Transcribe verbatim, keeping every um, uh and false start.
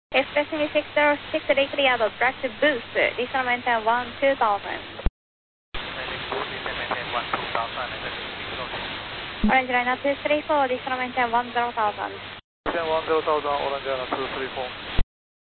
Expressing six zero six, clear the direct boost, descend maintain one two thousand. Orange Liner two three four, descend maintain one zero thousand. one zero thousand, Orange Liner two three four.